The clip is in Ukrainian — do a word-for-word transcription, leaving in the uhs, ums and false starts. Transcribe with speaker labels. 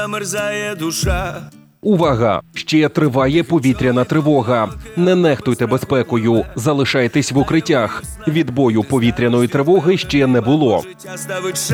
Speaker 1: Замерзає душа.
Speaker 2: Увага! Ще триває повітряна тривога. Не нехтуйте безпекою, залишайтесь в укриттях. Відбою повітряної тривоги ще не було.
Speaker 1: Життя ставить